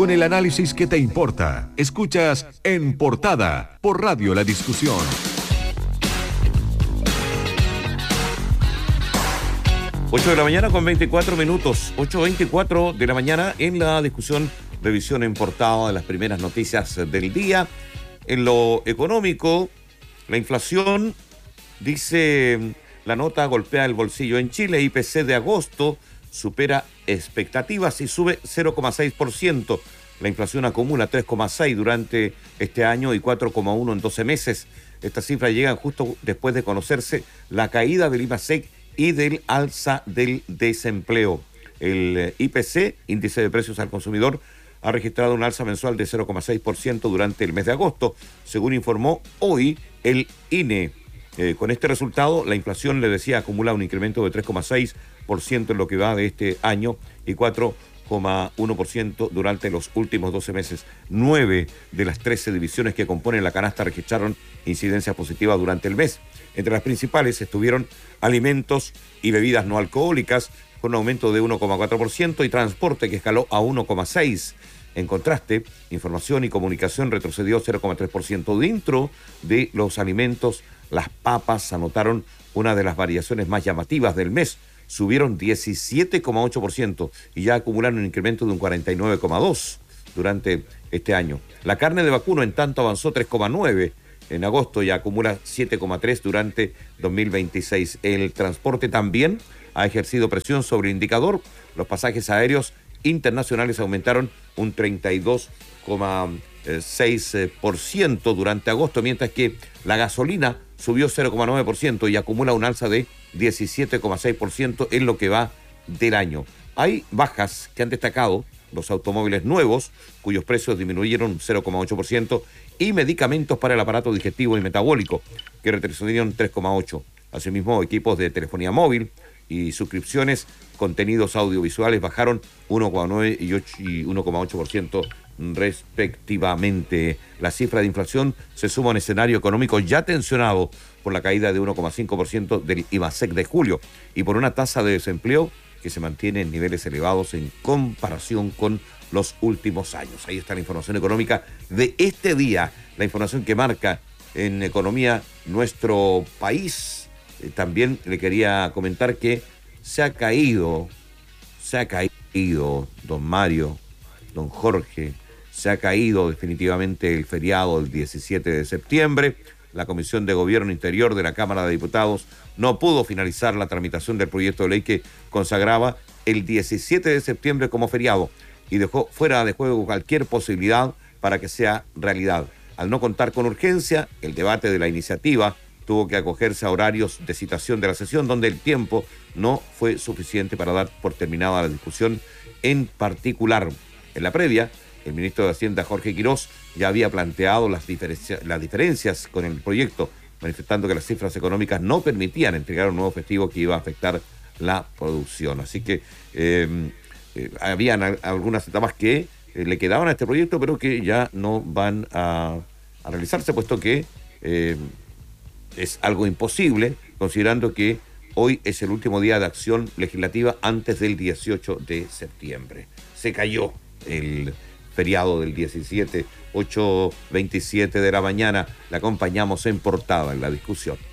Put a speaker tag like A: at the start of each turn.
A: con el análisis que te importa. Escuchas En Portada por Radio La Discusión.
B: 8 de la mañana con 24 minutos, 8:24 de la mañana en la discusión, revisión en portada de las primeras noticias del día. En lo económico, la inflación, dice la nota, golpea el bolsillo en Chile. IPC de agosto supera expectativas y sube 0,6%. La inflación acumula 3,6% durante este año y 4,1% en 12 meses. Estas cifras llegan justo después de conocerse la caída del IMASEC y del alza del desempleo. El IPC, índice de precios al consumidor, ha registrado un alza mensual de 0,6% durante el mes de agosto, según informó hoy el INE. Con este resultado, la inflación, le decía, acumula un incremento de 3,6% en lo que va de este año y 4,1% durante los últimos 12 meses. 9 de las 13 divisiones que componen la canasta registraron incidencia positiva durante el mes. Entre las principales estuvieron alimentos y bebidas no alcohólicas, con un aumento de 1,4%, y transporte, que escaló a 1,6%. En contraste, información y comunicación retrocedió 0,3%. Dentro de los alimentos, las papas anotaron una de las variaciones más llamativas del mes. Subieron 17,8% y ya acumularon un incremento de un 49,2% durante este año. La carne de vacuno, en tanto, avanzó 3,9% en agosto y acumula 7,3% durante 2026. El transporte también ha ejercido presión sobre el indicador. Los pasajes aéreos internacionales aumentaron un 32,6% durante agosto, mientras que la gasolina subió 0,9% y acumula un alza de 17,6% en lo que va del año. Hay bajas que han destacado los automóviles nuevos, cuyos precios disminuyeron 0,8%, y medicamentos para el aparato digestivo y metabólico, que retrocedieron 3,8%. Asimismo, equipos de telefonía móvil y suscripciones, contenidos audiovisuales bajaron 1,9% y 1,8% respectivamente. La cifra de inflación se suma a un escenario económico ya tensionado por la caída de 1,5% del IMASEC de julio y por una tasa de desempleo que se mantiene en niveles elevados en comparación con los últimos años. Ahí está la información económica de este día, la información que marca en economía nuestro país. También le quería comentar que se ha caído, don Mario, don Jorge, se ha caído definitivamente el feriado del 17 de septiembre. La Comisión de Gobierno Interior de la Cámara de Diputados no pudo finalizar la tramitación del proyecto de ley que consagraba el 17 de septiembre como feriado y dejó fuera de juego cualquier posibilidad para que sea realidad. Al no contar con urgencia, el debate de la iniciativa tuvo que acogerse a horarios de citación de la sesión, donde el tiempo no fue suficiente para dar por terminada la discusión en particular. En la previa, el ministro de Hacienda, Jorge Quirós, ya había planteado las diferencias con el proyecto, manifestando que las cifras económicas no permitían entregar un nuevo festivo que iba a afectar la producción. Así que habían algunas etapas que le quedaban a este proyecto, pero que ya no van a realizarse, puesto que es algo imposible, considerando que hoy es el último día de acción legislativa antes del 18 de septiembre. Se cayó el feriado del 17, 8:27 de la mañana. La acompañamos en portada en la discusión.